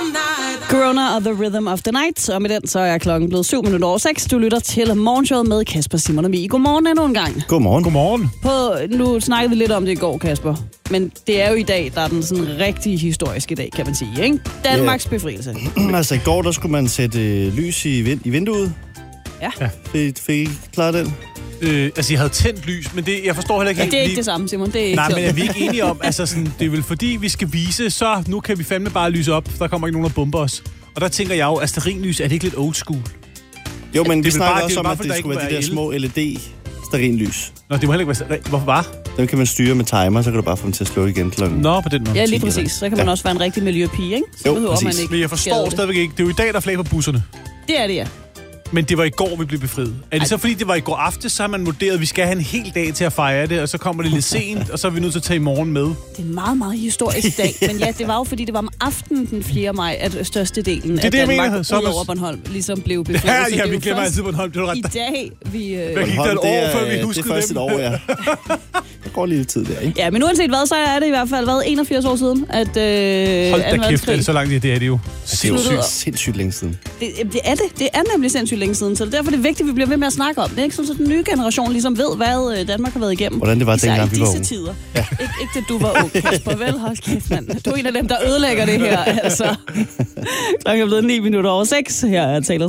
Corona og The Rhythm of the Night, og med den så er klokken blevet 7:07. Du lytter til morgenshowet med Kasper, Simon og Mie. Godmorgen endnu en gang. Godmorgen. Godmorgen. Nu snakkede vi lidt om det i går, Kasper, men det er jo i dag, der er den sådan rigtig historiske dag, kan man sige, ikke? Danmarks befrielse. Altså i går, der skulle man sætte lys i vinduet. Ja. Fik I klaret den? Altså, jeg havde tændt lys, men jeg forstår heller ikke Ja, helt... det er ikke det samme, Simon. Det er ikke Nej, men sådan. er vi ikke enige om, altså sådan, det er vel fordi, vi skal vise, så nu kan vi fandme bare lyse op, der kommer ikke nogen, der bomber os. Og der tænker jeg jo, at stearinlys, er det ikke lidt old school? Jo, men vi vel snakker bare- også det er om, bare, at fordi det der skulle ikke være de der må være små LED-stearinlys. Nå, det må heller ikke være... Hvorfor bare? Dem kan man styre med timer, så kan du bare få dem til at slukke igen klokken. Nå, på den måde. Ja, lige præcis. Så kan man også være en rigtig miljøpige, ikke? Så Jo, behøver man præcis. ikke Men jeg forstår skade det. stadigvæk ikke. Det er jo i dag, der er flag på busserne. Det er det, ja. Men det var i går, vi blev befriet. Er det så fordi, det var i går aftes, så har man vurderet, at vi skal have en hel dag til at fejre det, og så kommer det lidt sent, og så er vi nødt til at tage i morgen med. Det er en meget, meget historisk dag. Men ja, det var jo fordi, det var om aftenen den 4. maj, at størstedelen af det, jeg Danmark mener. Så ud over Bornholm ligesom blev befriet. Så Ja, det er vi jo glemmer først altid Bornholm. Det er i ret. dag, vi... Hvad gik der et år, før vi huskede det er først dem? et år, ja. Der går lige lidt tid der, ikke? Ja, men uanset hvad, så er det i hvert fald været 81 år siden, at Hold da kæft, er det så langt, det er det jo. Det er jo Sluttede. sindssygt længe siden. Det er det. Det er nemlig sindssygt længe siden, så derfor er det vigtigt, at vi bliver ved med at snakke om det, ikke? Så den nye generation ligesom ved, hvad Danmark har været igennem. Hvordan det var, Især dengang i vi var disse unge. tider. Ja. Ikke da du var ung, Kasper. Vel, hold kæft, mand. Du er en af dem, der ødelægger det her, altså. Klokken er blevet 6:09. Her er Taylor